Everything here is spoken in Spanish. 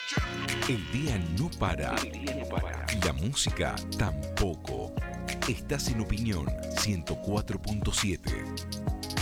El día no para. La música tampoco. Estás en Opinión 104.7.